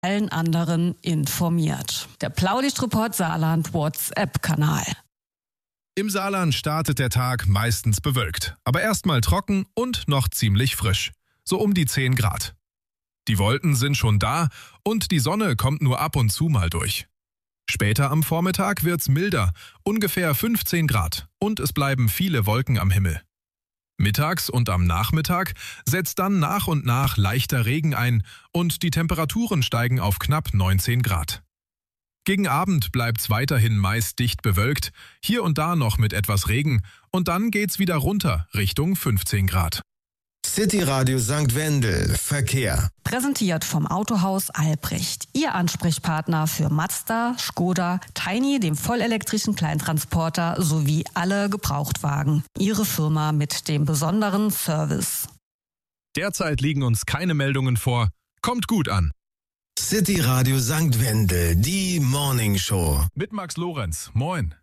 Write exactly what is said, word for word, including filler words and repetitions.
allen anderen informiert. Der Blaulichtreport Saarland WhatsApp-Kanal. Im Saarland startet der Tag meistens bewölkt, aber erstmal trocken und noch ziemlich frisch. So um die zehn Grad. Die Wolken sind schon da und die Sonne kommt nur ab und zu mal durch. Später am Vormittag wird's milder, ungefähr fünfzehn Grad, und es bleiben viele Wolken am Himmel. Mittags und am Nachmittag setzt dann nach und nach leichter Regen ein und die Temperaturen steigen auf knapp neunzehn Grad. Gegen Abend bleibt's weiterhin meist dicht bewölkt, hier und da noch mit etwas Regen, und dann geht's wieder runter Richtung fünfzehn Grad. City Radio Sankt Wendel, Verkehr. Präsentiert vom Autohaus Albrecht. Ihr Ansprechpartner für Mazda, Skoda, Tiny, dem vollelektrischen Kleintransporter sowie alle Gebrauchtwagen. Ihre Firma mit dem besonderen Service. Derzeit liegen uns keine Meldungen vor. Kommt gut an. City Radio Sankt Wendel, die Morning Show. Mit Max Lorenz. Moin.